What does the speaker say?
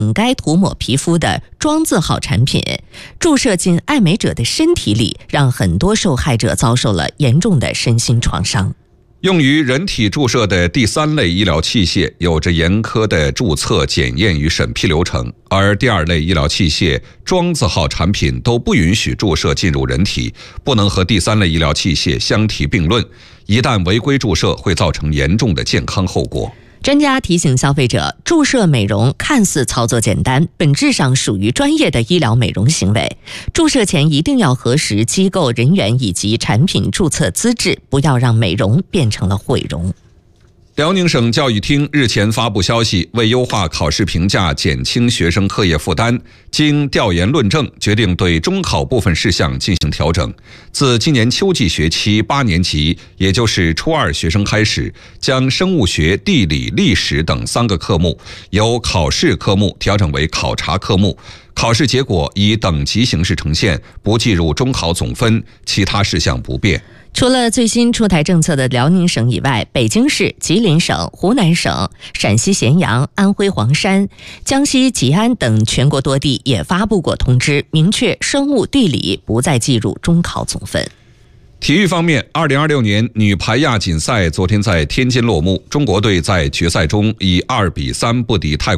本该涂抹皮肤的妆字号产品，注射进爱美者的身体里，让很多受害者遭受了严重的身心创伤。 用于人体注射的第3类医疗器械有着严苛的注册、检验与审批流程，而第2类医疗器械、妆字号产品都不允许注射进入人体，不能和第3类医疗器械相提并论。一旦违规注射，会造成严重的健康后果。 专家提醒消费者，注射美容看似操作简单，本质上属于专业的医疗美容行为。注射前一定要核实机构人员以及产品注册资质，不要让美容变成了毁容。 辽宁省教育厅日前发布消息，为优化考试评价、减轻学生课业负担，经调研论证，决定对中考部分事项进行调整。自今年秋季学期8年级，也就是初2学生开始，将生物学、地理、历史等3个科目由考试科目调整为考察科目，考试结果以等级形式呈现，不计入中考总分，其他事项不变。 除了最新出台政策的辽宁省以外，北京市、吉林省、湖南省、陕西咸阳、安徽黄山、江西吉安等全国多地也发布过通知，明确生物、地理不再计入中考总分。 体育方面，2026年女排亚锦赛昨天在天津落幕，中国队在决赛中以2-3不敌泰国